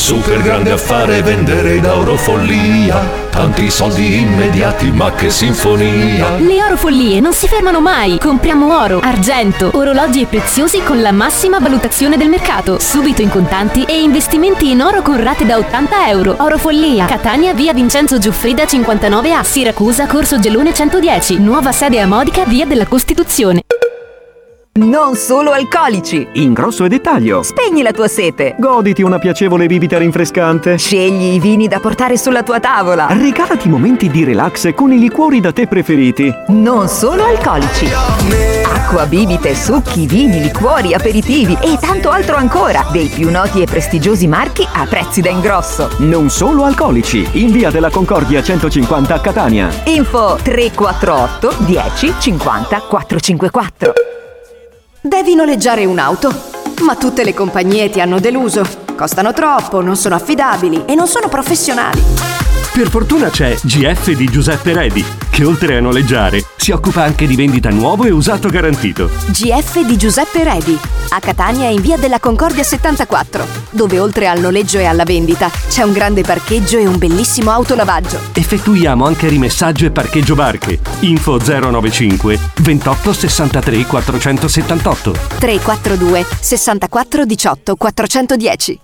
super grande affare vendere da Orofollia. Tanti soldi immediati, ma che sinfonia! Le Orofollie non si fermano mai. Compriamo oro, argento, orologi e preziosi con la massima valutazione del mercato, subito in contanti e investimenti in oro con rate da 80 euro. Orofollia, Catania, via Vincenzo Giuffrida 59A, Siracusa, Corso Gelone 110, nuova sede a Modica, via della Costituzione. Non solo alcolici. Ingrosso e dettaglio. Spegni la tua sete. Goditi una piacevole bibita rinfrescante. Scegli i vini da portare sulla tua tavola. Regalati momenti di relax con i liquori da te preferiti. Non solo alcolici. Acqua, bibite, succhi, vini, liquori, aperitivi e tanto altro ancora. Dei più noti e prestigiosi marchi a prezzi da ingrosso. Non solo alcolici. In via della Concordia 150 a Catania. Info 348 10 50 454. Devi noleggiare un'auto, ma tutte le compagnie ti hanno deluso. Costano troppo, non sono affidabili e non sono professionali. Per fortuna c'è GF di Giuseppe Redi, che oltre a noleggiare si occupa anche di vendita nuovo e usato garantito. GF di Giuseppe Redi, a Catania in via della Concordia 74, dove oltre al noleggio e alla vendita c'è un grande parcheggio e un bellissimo autolavaggio. Effettuiamo anche rimessaggio e parcheggio barche. Info 095 28 63 478 342 64 18 410.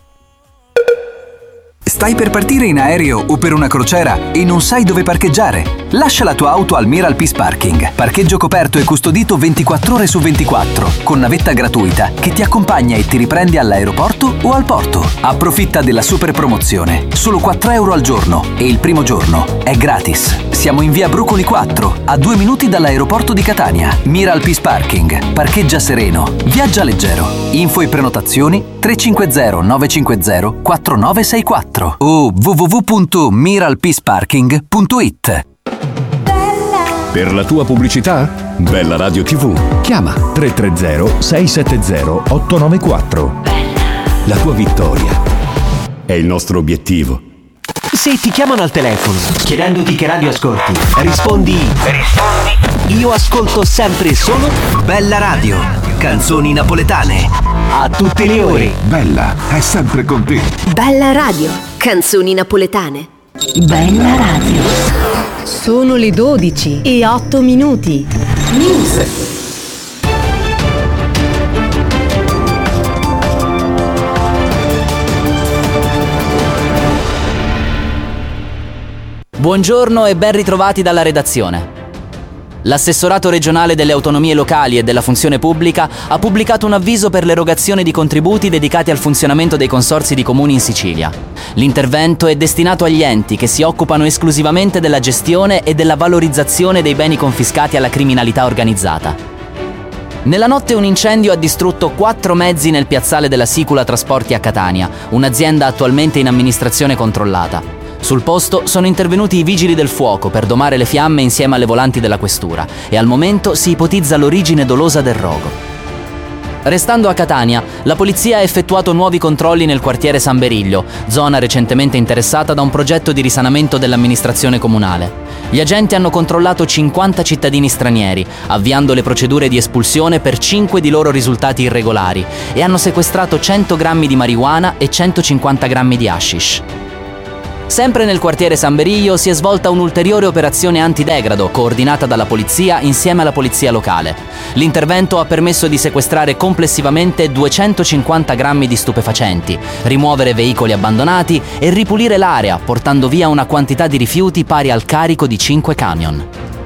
Stai per partire in aereo o per una crociera e non sai dove parcheggiare? Lascia la tua auto al Miral Peace Parking. Parcheggio coperto e custodito 24 ore su 24, con navetta gratuita che ti accompagna e ti riprende all'aeroporto o al porto. Approfitta della super promozione. Solo 4 euro al giorno e il primo giorno è gratis. Siamo in via Brucoli 4, a 2 minuti dall'aeroporto di Catania. Miral Peace Parking. Parcheggia sereno. Viaggia leggero. Info e prenotazioni 350 950 4964 o www.miralpeaceparking.it. Per la tua pubblicità? Bella Radio TV. Chiama 330 670 894. La tua vittoria è il nostro obiettivo. Se ti chiamano al telefono chiedendoti che radio ascolti, rispondi io ascolto sempre solo Bella Radio, canzoni napoletane a tutte le ore. Bella è sempre con te. Bella Radio, canzoni napoletane. Bella Radio. Sono le 12:08. News. Buongiorno e ben ritrovati dalla redazione. L'Assessorato regionale delle autonomie locali e della funzione pubblica ha pubblicato un avviso per l'erogazione di contributi dedicati al funzionamento dei consorzi di comuni in Sicilia. L'intervento è destinato agli enti che si occupano esclusivamente della gestione e della valorizzazione dei beni confiscati alla criminalità organizzata. Nella notte un incendio ha distrutto 4 mezzi nel piazzale della Sicula Trasporti a Catania, un'azienda attualmente in amministrazione controllata. Sul posto sono intervenuti i vigili del fuoco per domare le fiamme insieme alle volanti della questura e al momento si ipotizza l'origine dolosa del rogo. Restando a Catania, la polizia ha effettuato nuovi controlli nel quartiere San Beriglio, zona recentemente interessata da un progetto di risanamento dell'amministrazione comunale. Gli agenti hanno controllato 50 cittadini stranieri, avviando le procedure di espulsione per 5 di loro risultati irregolari e hanno sequestrato 100 grammi di marijuana e 150 grammi di hashish. Sempre nel quartiere San Beriglio si è svolta un'ulteriore operazione antidegrado coordinata dalla polizia insieme alla polizia locale. L'intervento ha permesso di sequestrare complessivamente 250 grammi di stupefacenti, rimuovere veicoli abbandonati e ripulire l'area portando via una quantità di rifiuti pari al carico di 5 camion.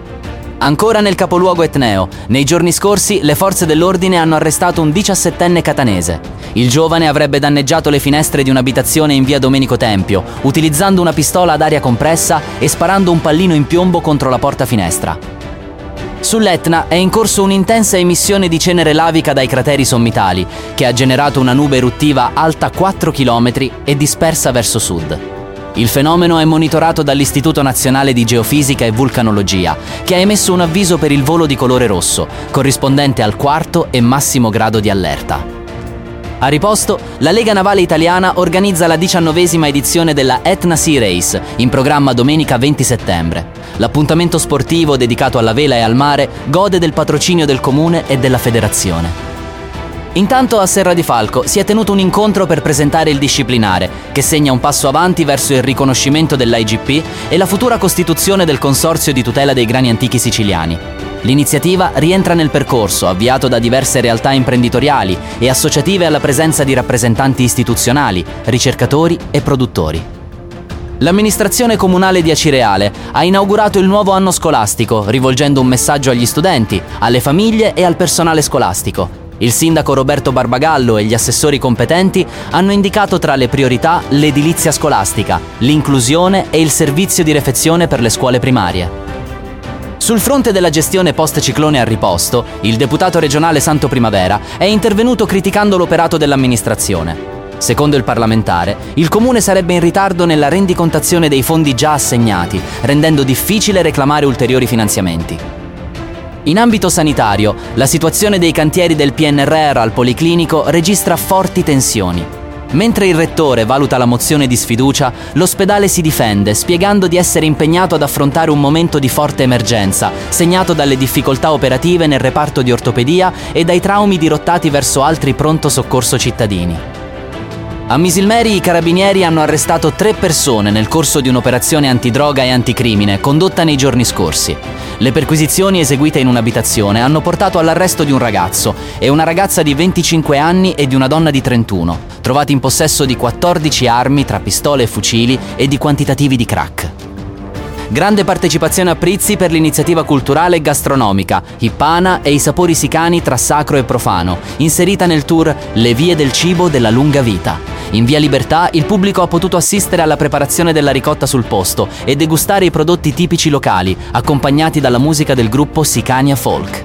Ancora nel capoluogo etneo, nei giorni scorsi le forze dell'ordine hanno arrestato un 17enne catanese. Il giovane avrebbe danneggiato le finestre di un'abitazione in via Domenico Tempio, utilizzando una pistola ad aria compressa e sparando un pallino in piombo contro la porta finestra. Sull'Etna è in corso un'intensa emissione di cenere lavica dai crateri sommitali, che ha generato una nube eruttiva alta 4 km e dispersa verso sud. Il fenomeno è monitorato dall'Istituto Nazionale di Geofisica e Vulcanologia, che ha emesso un avviso per il volo di colore rosso, corrispondente al 4° e massimo grado di allerta. A riposto, la Lega Navale Italiana organizza la 19ª edizione della Etna Sea Race, in programma domenica 20 settembre. L'appuntamento sportivo dedicato alla vela e al mare gode del patrocinio del Comune e della Federazione. Intanto a Serra di Falco si è tenuto un incontro per presentare il disciplinare, che segna un passo avanti verso il riconoscimento dell'IGP e la futura costituzione del Consorzio di tutela dei grani antichi siciliani. L'iniziativa rientra nel percorso avviato da diverse realtà imprenditoriali e associative alla presenza di rappresentanti istituzionali, ricercatori e produttori. L'amministrazione comunale di Acireale ha inaugurato il nuovo anno scolastico, rivolgendo un messaggio agli studenti, alle famiglie e al personale scolastico. Il sindaco Roberto Barbagallo e gli assessori competenti hanno indicato tra le priorità l'edilizia scolastica, l'inclusione e il servizio di refezione per le scuole primarie. Sul fronte della gestione post-ciclone a riposto, il deputato regionale Santo Primavera è intervenuto criticando l'operato dell'amministrazione. Secondo il parlamentare, il comune sarebbe in ritardo nella rendicontazione dei fondi già assegnati, rendendo difficile reclamare ulteriori finanziamenti. In ambito sanitario, la situazione dei cantieri del PNRR al Policlinico registra forti tensioni. Mentre il rettore valuta la mozione di sfiducia, l'ospedale si difende, spiegando di essere impegnato ad affrontare un momento di forte emergenza, segnato dalle difficoltà operative nel reparto di ortopedia e dai traumi dirottati verso altri pronto soccorso cittadini. A Misilmeri i carabinieri hanno arrestato 3 persone nel corso di un'operazione antidroga e anticrimine condotta nei giorni scorsi. Le perquisizioni eseguite in un'abitazione hanno portato all'arresto di un ragazzo e una ragazza di 25 anni e di una donna di 31, trovati in possesso di 14 armi tra pistole e fucili e di quantitativi di crack. Grande partecipazione a Prizzi per l'iniziativa culturale e gastronomica Hippana e i sapori sicani tra sacro e profano, inserita nel tour Le vie del cibo della lunga vita. In via Libertà il pubblico ha potuto assistere alla preparazione della ricotta sul posto e degustare i prodotti tipici locali, accompagnati dalla musica del gruppo Sicania Folk.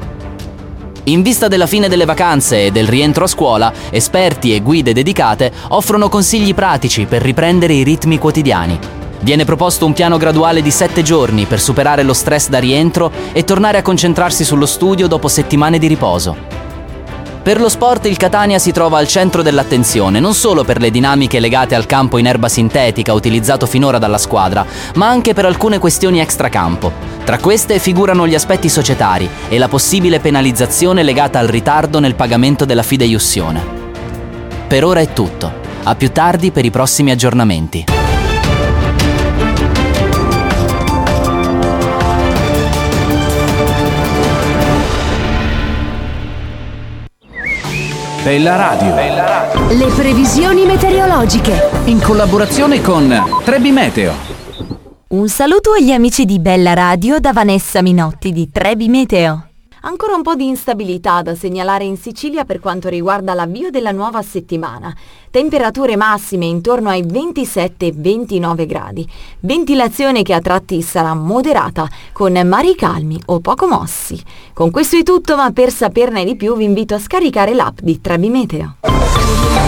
In vista della fine delle vacanze e del rientro a scuola, esperti e guide dedicate offrono consigli pratici per riprendere i ritmi quotidiani. Viene proposto un piano graduale di 7 giorni per superare lo stress da rientro e tornare a concentrarsi sullo studio dopo settimane di riposo. Per lo sport il Catania si trova al centro dell'attenzione, non solo per le dinamiche legate al campo in erba sintetica utilizzato finora dalla squadra, ma anche per alcune questioni extracampo. Tra queste figurano gli aspetti societari e la possibile penalizzazione legata al ritardo nel pagamento della fideiussione. Per ora è tutto. A più tardi per i prossimi aggiornamenti. Bella Radio. Le previsioni meteorologiche. In collaborazione con Trebi Meteo. Un saluto agli amici di Bella Radio da Vanessa Minotti di Trebi Meteo. Ancora un po' di instabilità da segnalare in Sicilia per quanto riguarda l'avvio della nuova settimana. Temperature massime intorno ai 27-29 gradi. Ventilazione che a tratti sarà moderata, con mari calmi o poco mossi. Con questo è tutto, ma per saperne di più vi invito a scaricare l'app di Trebi Meteo.